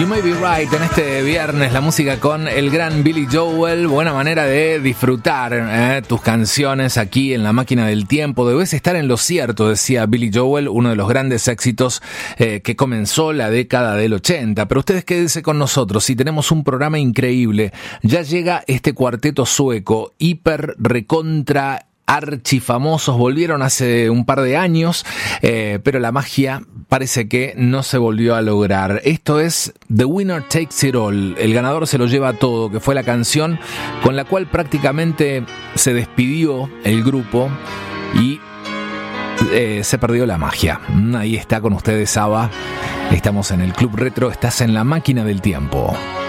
You May Be Right en este viernes, la música con el gran Billy Joel. Buena manera de disfrutar tus canciones aquí en la máquina del tiempo. Debes estar en lo cierto, decía Billy Joel, uno de los grandes éxitos que comenzó la década del 80. Pero ustedes quédense con nosotros, si tenemos un programa increíble. Ya llega este cuarteto sueco, hiper recontra archifamosos, volvieron hace un par de años, pero la magia parece que no se volvió a lograr. Esto es The Winner Takes It All, el ganador se lo lleva todo, que fue la canción con la cual prácticamente se despidió el grupo y se perdió la magia. Ahí está con ustedes ABBA, estamos en el Club Retro, estás en la máquina del tiempo.